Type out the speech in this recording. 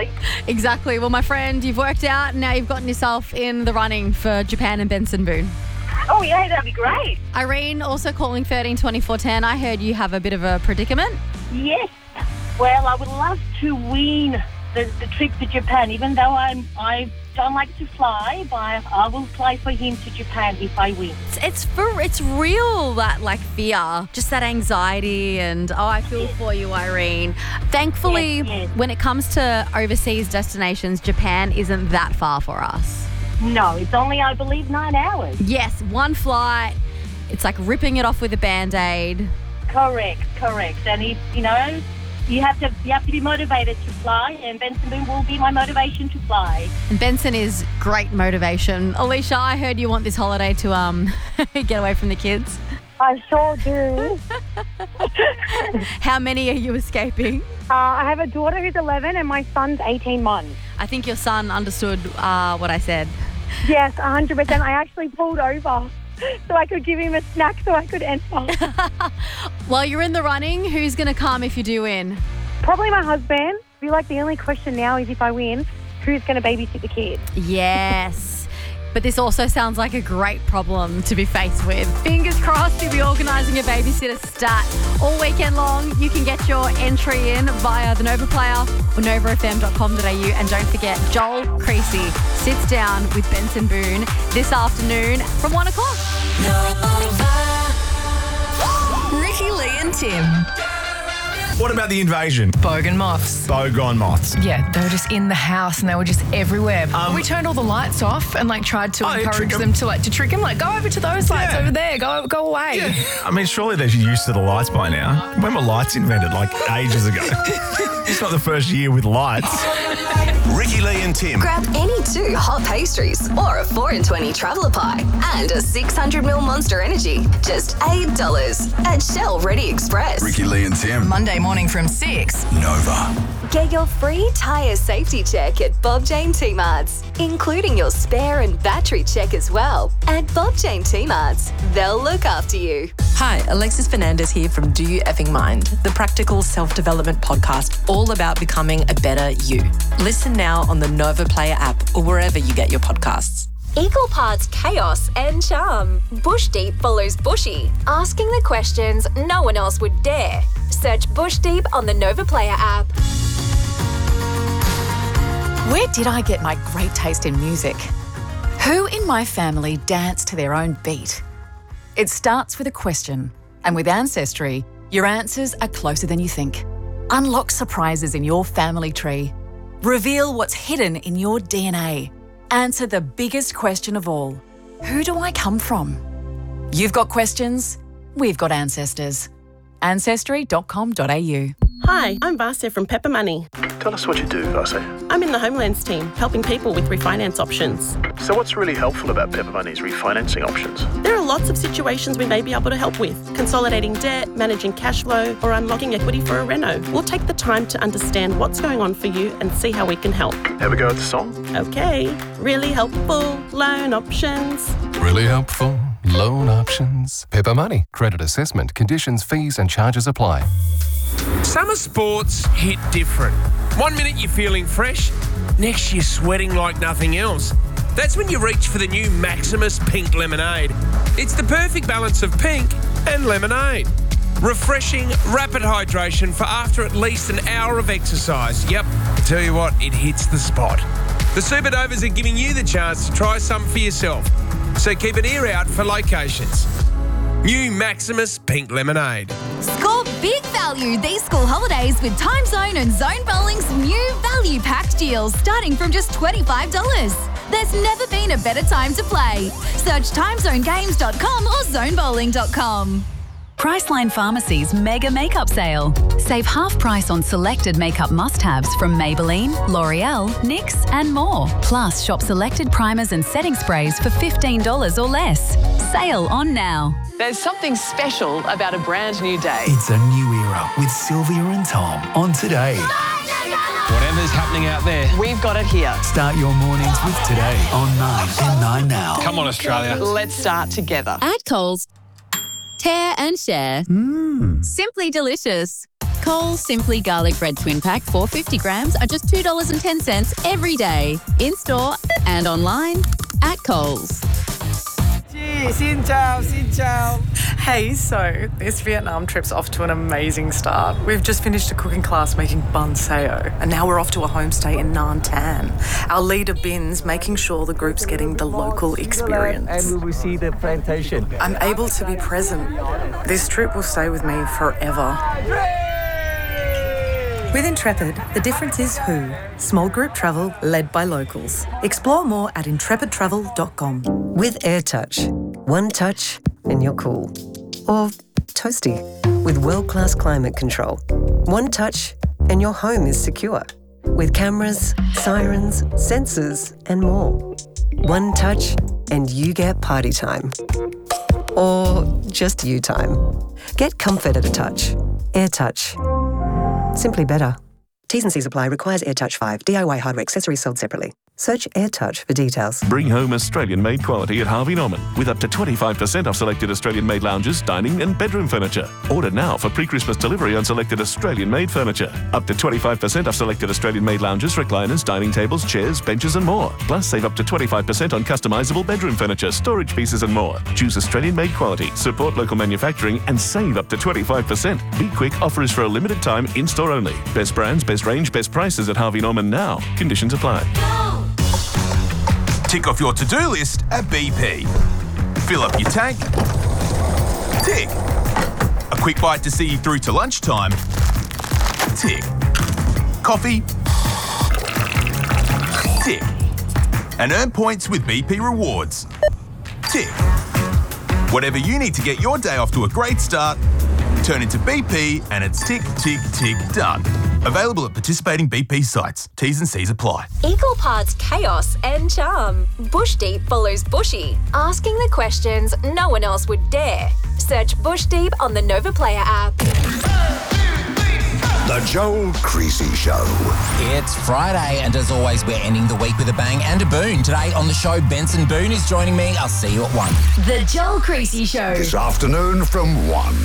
hopefully. Exactly. Well, my friend, you've worked out and now you've gotten yourself in the running for Japan and Benson Boone. Oh, yeah, that'd be great. Irene, also calling 132410. I heard you have a bit of a predicament. Yes. Well, I would love to win the trip to Japan, even though I don't like to fly, but I will fly for him to Japan if I win. It's real, that like fear, just that anxiety, and I feel for you, Irene. Thankfully, Yes. when it comes to overseas destinations, Japan isn't that far for us. No, it's only, I believe, 9 hours. Yes, one flight. It's like ripping it off with a Band-Aid. Correct. And if, you have to be motivated to fly, and Benson Boone will be my motivation to fly. And Benson is great motivation. Alicia, I heard you want this holiday to get away from the kids. I sure do. How many are you escaping? I have a daughter who's 11 and my son's 18 months. I think your son understood what I said. Yes, 100%. I actually pulled over so I could give him a snack so I could enter. While you're in the running, who's going to come if you do win? Probably my husband. I feel like the only question now is if I win, who's going to babysit the kids? Yes. But this also sounds like a great problem to be faced with. Fingers crossed you'll be organising a babysitter stat all weekend long. You can get your entry in via the Nova Player or novafm.com.au. And don't forget, Joel Creasy sits down with Benson Boone this afternoon from 1 o'clock. Ricky, Lee and Tim. What about the invasion? Bogan moths. Bogon moths. Yeah, they were just in the house and they were just everywhere. We turned all the lights off and tried to encourage them to trick them. Go over to those lights over there. Go away. Yeah. I mean, surely they're used to the lights by now. When were lights invented? Ages ago. It's not the first year with lights. Ricky, Lee and Tim. Grab any 2 hot pastries or a 4 in 20 traveller pie and a 600ml Monster Energy. Just $8 at Shell Ready Express. Ricky, Lee and Tim. Monday morning from 6. Nova. Get your free tyre safety check at Bob Jane T-Marts, including your spare and battery check as well. At Bob Jane T-Marts, they'll look after you. Hi, Alexis Fernandez here from Do You Effing Mind, the practical self-development podcast all about becoming a better you. Listen now on the Nova Player app or wherever you get your podcasts. Equal parts chaos and charm. Bush Deep follows Bushy, asking the questions no one else would dare. Search Bush Deep on the Nova Player app. Where did I get my great taste in music? Who in my family danced to their own beat? It starts with a question, and with Ancestry, your answers are closer than you think. Unlock surprises in your family tree. Reveal what's hidden in your DNA. Answer the biggest question of all. Who do I come from? You've got questions, we've got ancestors. Ancestry.com.au. Hi, I'm Vasya from Pepper Money. Tell us what you do, Vasya. I'm in the Homelands team, helping people with refinance options. So what's really helpful about Pepper Money's refinancing options? There are lots of situations we may be able to help with. Consolidating debt, managing cash flow, or unlocking equity for a reno. We'll take the time to understand what's going on for you and see how we can help. Have a go at the song? Okay. Really helpful loan options. Really helpful loan options. Pepper Money. Credit assessment. Conditions, fees and charges apply. Summer sports hit different. 1 minute you're feeling fresh, next you're sweating like nothing else. That's when you reach for the new Maximus Pink Lemonade. It's the perfect balance of pink and lemonade. Refreshing, rapid hydration for after at least an hour of exercise. Yep, tell you what, it hits the spot. The Superdovers are giving you the chance to try some for yourself. So keep an ear out for locations. New Maximus Pink Lemonade. Score big value these school holidays with Time Zone and Zone Bowling's new value packed deals starting from just $25. There's never been a better time to play. Search timezonegames.com or zonebowling.com. Priceline Pharmacy's Mega Makeup Sale. Save half price on selected makeup must-haves from Maybelline, L'Oreal, NYX and more. Plus, shop selected primers and setting sprays for $15 or less. Sale on now. There's something special about a brand new day. It's a new era with Sylvia and Tom on Today. Whatever's happening out there, we've got it here. Start your mornings with Today on 9 and 9 now. Come on, Australia. Let's start together. At Coles, tear and share. Simply delicious. Coles Simply Garlic Bread Twin Pack 450 grams are just $2.10 every day. In-store and online at Coles. Xin chào, xin chào. Hey, so this Vietnam trip's off to an amazing start. We've just finished a cooking class making bun sao, and now we're off to a homestay in Nam Tan. Our leader Bin's making sure the group's getting the local experience. And we will see the plantation. I'm able to be present. This trip will stay with me forever. With Intrepid, the difference is who. Small group travel led by locals. Explore more at intrepidtravel.com. With AirTouch, one touch and you're cool. Or toasty, with world-class climate control. One touch and your home is secure. With cameras, sirens, sensors and more. One touch and you get party time. Or just you time. Get comfort at a touch. AirTouch. Simply better. T's and C's apply. Requires AirTouch 5. DIY hardware accessories sold separately. Search AirTouch for details. Bring home Australian-made quality at Harvey Norman with up to 25% off selected Australian-made lounges, dining and bedroom furniture. Order now for pre-Christmas delivery on selected Australian-made furniture. Up to 25% off selected Australian-made lounges, recliners, dining tables, chairs, benches and more. Plus, save up to 25% on customisable bedroom furniture, storage pieces and more. Choose Australian-made quality, support local manufacturing and save up to 25%. Be quick, offer is for a limited time, in-store only. Best brands, best range, best prices at Harvey Norman now. Conditions apply. Tick off your to-do list at BP. Fill up your tank. Tick. A quick bite to see you through to lunchtime. Tick. Coffee. Tick. And earn points with BP Rewards. Tick. Whatever you need to get your day off to a great start, turn into BP and it's tick, tick, tick, done. Available at participating BP sites. T's and C's apply. Equal parts chaos and charm. Bush Deep follows Bushy, asking the questions no one else would dare. Search Bush Deep on the Nova Player app. The Joel Creasy Show. It's Friday, and as always, we're ending the week with a bang and a boon. Today on the show, Benson Boone is joining me. I'll see you at 1. The Joel Creasy Show. This afternoon from 1.